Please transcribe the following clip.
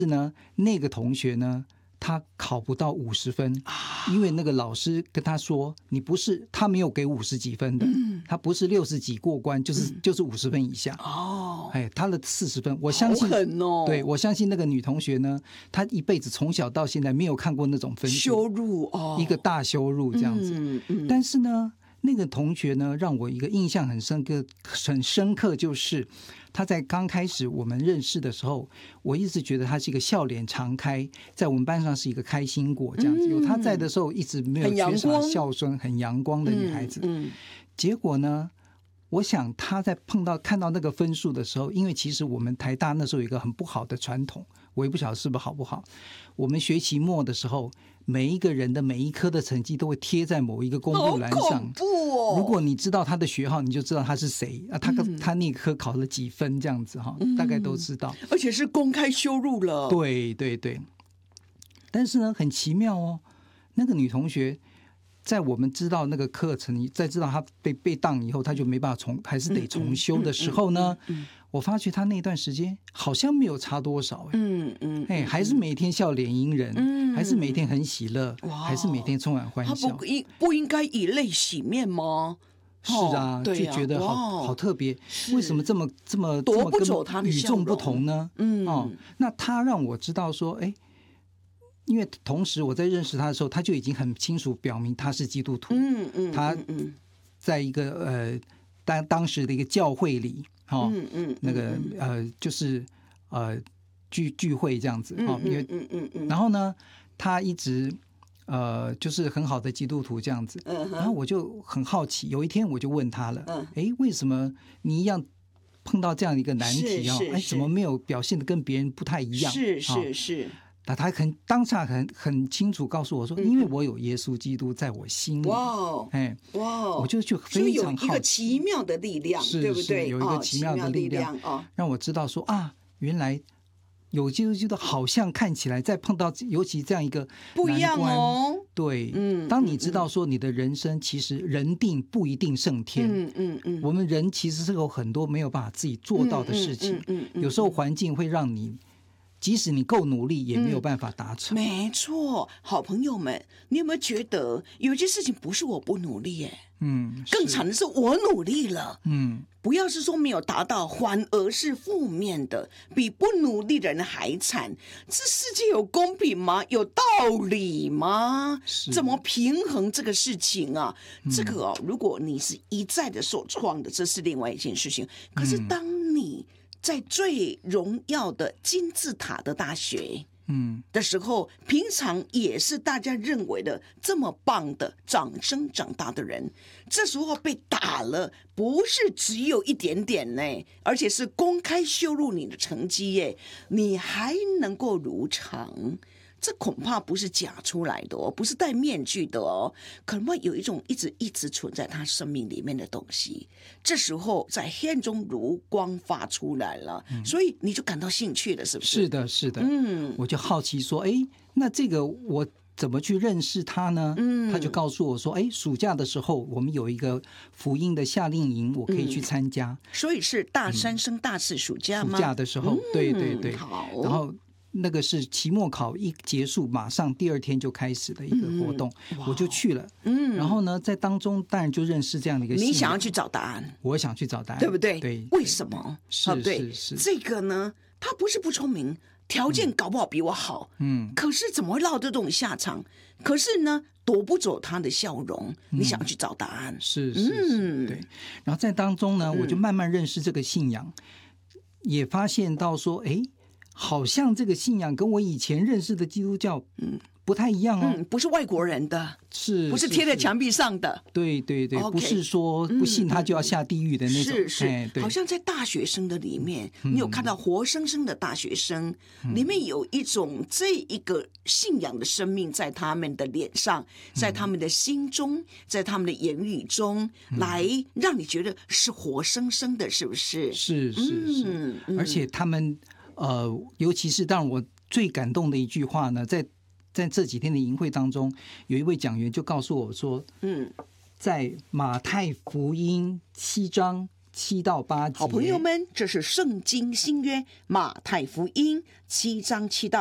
呢，那个同学呢，他考不到50分，因为那个老师跟他说，你不是他没有给50几分的，他不是60几过关，就是50分以下。他的40分，我相信， 好狠哦！ 对，我相信那个女同学呢，她一辈子从小到现在没有看过那种分数， 羞辱一个大羞辱这样子。但是呢，那个同学呢，让我一个印象很深刻，就是他在刚开始我们认识的时候，我一直觉得他是一个笑脸常开，在我们班上是一个开心果这样子。有他在的时候，一直没有缺少笑声，很阳光的女孩子。结果呢，我想他在看到那个分数的时候，因为其实我们台大那时候有一个很不好的传统，我也不晓得是不是好不好。我们学期末的时候，每一个人的每一科的成绩都会贴在某一个公布栏上。 好恐怖哦！ 如果你知道他的学号，你就知道他是谁啊，他那科考了几分这样子哈，大概都知道。 而且是公开羞辱了。 对对对。但是呢，很奇妙哦，那个女同学在我们知道那个课程，在知道她被当以后，她就没办法还是得重修的时候呢，我发觉她那段时间好像没有差多少，还是每天笑脸迎人，还是每天很喜乐，还是每天充满欢笑。 她不应该以泪洗面吗？ 是啊，就觉得好特别，为什么这么夺不走她的与众不同呢？那她让我知道说，因为同时我在认识他的时候，他就已经很清楚表明他是基督徒。他在一个当时的一个教会里，那个就是聚会这样子，然后呢，他一直就是很好的基督徒这样子。然后我就很好奇，有一天我就问他了，为什么你一样碰到这样一个难题怎么没有表现得跟别人不太一样？ 是。 那他当下很清楚告诉我说，因为我有耶稣基督在我心里。我就非常好奇， 有一个奇妙的力量，对不对？ 有一个奇妙的力量，让我知道说原来有基督基督好像看起来在碰到尤其这样一个不一样哦。 对，当你知道说你的人生其实人定不一定胜天，我们人其实是有很多没有办法自己做到的事情，有时候环境会让你。即使你够努力，也没有办法达成。 没错，好朋友们，你有没有觉得有些事情不是我不努力更惨的是我努力了。不要是说没有达到，反而是负面的，比不努力的人还惨。这世界有公平吗？有道理吗？怎么平衡这个事情啊？这个如果你是一再的受创的，这是另外一件事情。可是当你在最荣耀的金字塔的大学的时候，平常也是大家认为的这么棒的掌声长大的人，这时候被打了，不是只有一点点呢，而且是公开羞辱你的成绩耶，你还能够如常，这恐怕不是假出来的哦，不是戴面具的哦，可能会有一种一直存在他生命里面的东西，这时候在黑暗中如光发出来了，所以你就感到兴趣了，是不是？ 是的，我就好奇说，那这个我怎么去认识他呢？他就告诉我说，暑假的时候我们有一个福音的夏令营，我可以去参加。 所以是大三升大四暑假吗？ 暑假的时候，对， 好， 然后。那个是期末考一结束，马上第二天就开始的一个活动，我就去了。然后呢，在当中当然就认识这样的一个信仰。 你想要去找答案， 我想去找答案， 对不对？ 对， 为什么？ 是这个呢，他不是不聪明，条件搞不好比我好，可是怎么会落这种下场？可是呢，夺不走他的笑容。你想要去找答案， 是，对。然后在当中呢，我就慢慢认识这个信仰，也发现到说，好像这个信仰跟我以前认识的基督教不太一样哦， 不是外国人的，不是贴在墙壁上的， 对，不是说不信他就要下地狱的那种， 好像在大学生的里面，你有看到活生生的大学生，里面有一种这一个信仰的生命在他们的脸上，在他们的心中，在他们的言语中，来让你觉得是活生生的，是不是？ 是，而且他们尤其是当然我最感动的一句话呢，在这几天的营会当中，有一位讲员就告诉我说，在马太福音7章 7到8节。 好朋友们，这是圣经新约马太福音7章7到